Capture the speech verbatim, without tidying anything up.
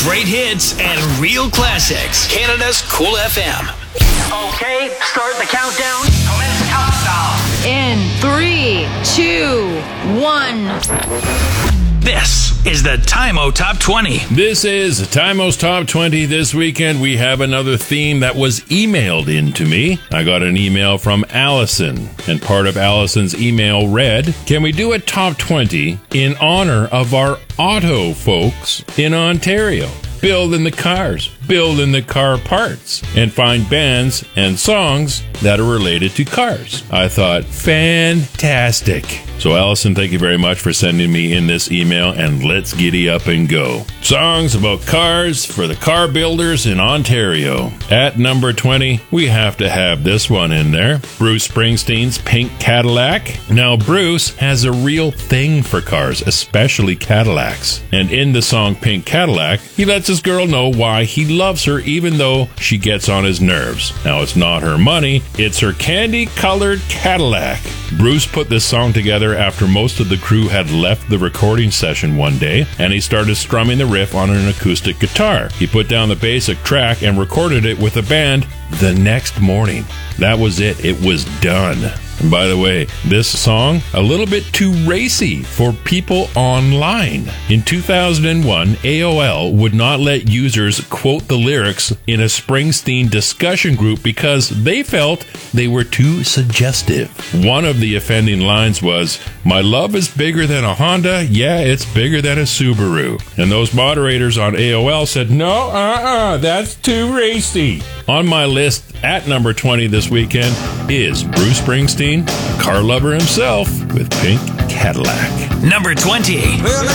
Great hits and real classics. Canada's Cool F M. Okay, start the countdown. Commence countdown. In three, two, one. This is the Time-O Top twenty. This is Time-O's Top twenty. This weekend, we have another theme that was emailed in to me. I got an email from Allison, and part of Allison's email read, "Can we do a Top twenty in honor of our auto folks in Ontario? Building the cars, building the car parts, and find bands and songs that are related to cars." I thought, fantastic. So Allison, thank you very much for sending me in this email, and let's giddy up and go. Songs about cars for the car builders in Ontario. At number twenty, we have to have this one in there. Bruce Springsteen's Pink Cadillac. Now, Bruce has a real thing for cars, especially Cadillacs. And in the song Pink Cadillac, he lets his girl know why he loves her even though she gets on his nerves. Now, it's not her money, it's her candy-colored Cadillac. Bruce put this song together after most of the crew had left the recording session one day, and he started strumming the riff on an acoustic guitar. He put down the basic track and recorded it with a band the next morning. That was it. It was done. And by the way, this song, a little bit too racy for people online. In two thousand one, A O L would not let users quote the lyrics in a Springsteen discussion group because they felt they were too suggestive. One of the offending lines was, "My love is bigger than a Honda, yeah, it's bigger than a Subaru." And those moderators on A O L said, "No, uh-uh, that's too racy." On my list at number twenty this weekend is Bruce Springsteen, a car lover himself, with Pink Cadillac. Number twenty.